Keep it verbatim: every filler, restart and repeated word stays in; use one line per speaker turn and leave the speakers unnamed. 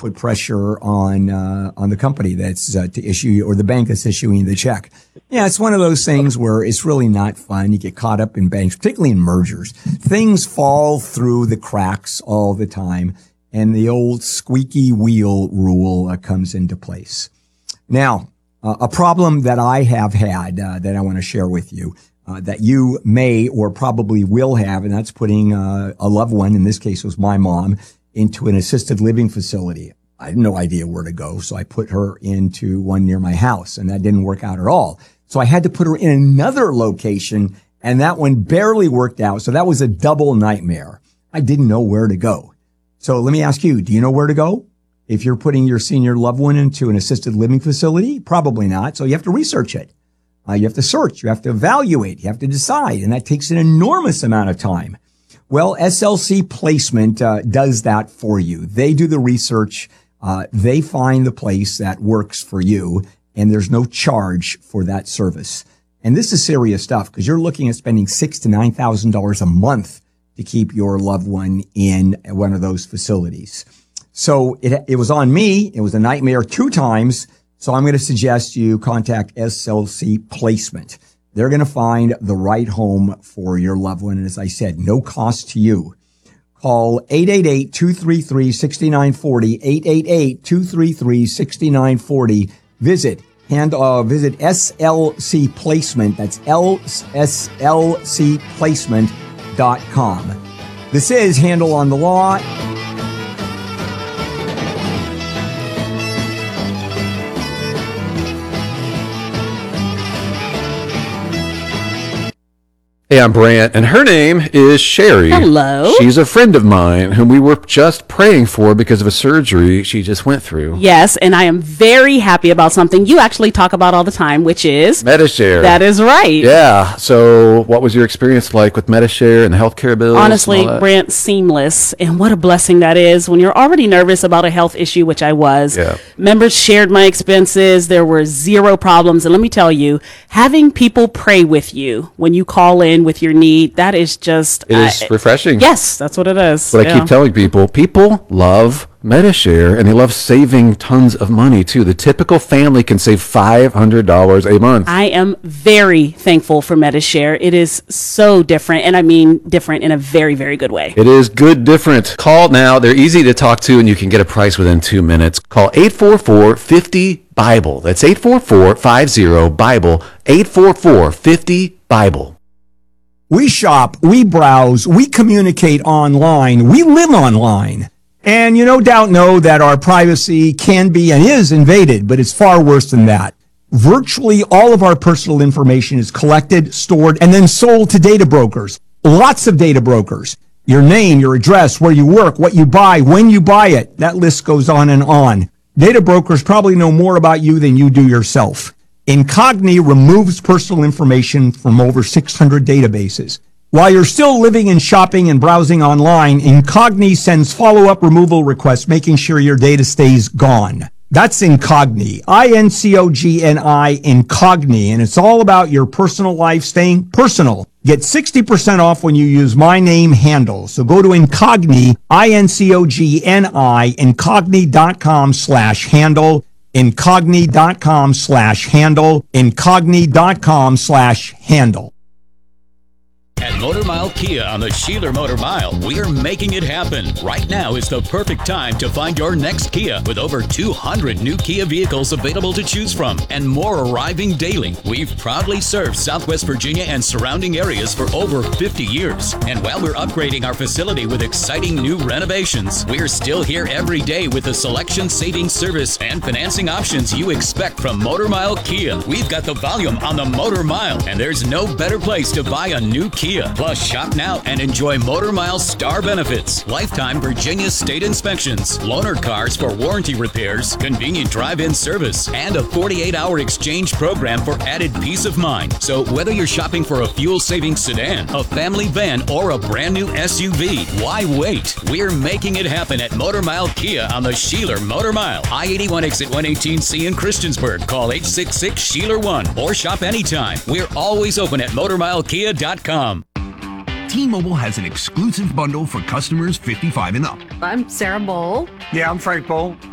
put pressure on uh, on the company that's uh, to issue or the bank that's issuing the check. Yeah, it's one of those things where it's really not fun. You get caught up in banks, particularly in mergers. Things fall through the cracks all the time, and the old squeaky wheel rule uh, comes into place. Now, uh, a problem that I have had uh, that I want to share with you. Uh, that you may or probably will have, and that's putting uh, a loved one, in this case was my mom, into an assisted living facility. I had no idea where to go, so I put her into one near my house, and that didn't work out at all. So I had to put her in another location, and that one barely worked out, so that was a double nightmare. I didn't know where to go. So let me ask you, do you know where to go? If you're putting your senior loved one into an assisted living facility? Probably not, so you have to research it. Uh, you have to search, you have to evaluate, you have to decide, and that takes an enormous amount of time. Well, S L C Placement uh, does that for you. They do the research, uh, they find the place that works for you, and there's no charge for that service. And this is serious stuff because you're looking at spending six to nine thousand dollars a month to keep your loved one in one of those facilities. So it it was on me. It was a nightmare two times. So I'm going to suggest you contact S L C Placement. They're going to find the right home for your loved one. And as I said, no cost to you. Call eight eight eight, two three three, six nine four zero, eight eight eight, two three three, six nine four zero. Visit and uh, visit S L C Placement. That's S L C placement dot com. This is Handel on the Law.
Hey, I'm Brant, and her name is Sherry.
Hello.
She's a friend of mine whom we were just praying for because of a surgery she just went through.
Yes, and I am very happy about something you actually talk about all the time, which is
Medi-Share.
That is right.
Yeah. So what was your experience like with Medi-Share and the healthcare bills?
Honestly, Brant, seamless. And what a blessing that is when you're already nervous about a health issue, which I was.
Yeah.
Members shared my expenses. There were zero problems. And let me tell you, having people pray with you when you call in with your need, that is just
it is uh, refreshing.
Yes, that's what it is.
But
yeah.
I keep telling people, people love Medi-Share, and they love saving tons of money too. The typical family can save five hundred dollars a month.
I am very thankful for Medi-Share. It is so different, and I mean different in a very, very good way.
It is good different. Call now. They're easy to talk to, and you can get a price within two minutes. Call eight four four, five zero, Bible. That's eight four four, five zero, Bible, eight four four, five zero, Bible.
We shop, we browse, we communicate online, we live online. And you no doubt know that our privacy can be and is invaded, but it's far worse than that. Virtually all of our personal information is collected, stored, and then sold to data brokers. Lots of data brokers. Your name, your address, where you work, what you buy, when you buy it. That list goes on and on. Data brokers probably know more about you than you do yourself. Incogni removes personal information from over six hundred databases. While you're still living and shopping and browsing online, Incogni sends follow-up removal requests, making sure your data stays gone. That's Incogni, I N C O G N I, Incogni, and it's all about your personal life staying personal. Get sixty percent off when you use my name, Handel. So go to Incogni, I N C O G N I, incogni.com slash Handel, incogni.com slash Handel, incogni.com slash Handel.
At Motor Mile Kia on the Sheeler Motor Mile, we're making it happen. Right now is the perfect time to find your next Kia with over two hundred new Kia vehicles available to choose from and more arriving daily. We've proudly served Southwest Virginia and surrounding areas for over fifty years. And while we're upgrading our facility with exciting new renovations, we're still here every day with the selection, saving service, and financing options you expect from Motor Mile Kia. We've got the volume on the Motor Mile, and there's no better place to buy a new Kia. Plus, shop now and enjoy Motor Mile Star benefits, lifetime Virginia state inspections, loaner cars for warranty repairs, convenient drive-in service, and a forty-eight hour exchange program for added peace of mind. So whether you're shopping for a fuel-saving sedan, a family van, or a brand new S U V, why wait? We're making it happen at Motor Mile Kia on the Sheeler Motor Mile, I eighty-one exit one eighteen C in Christiansburg. Call eight six six, Sheeler one or shop anytime. We're always open at motor mile kia dot com.
T-Mobile has an exclusive bundle for customers fifty-five and up.
I'm Sarah Bowl.
Yeah, I'm Frank Bowl.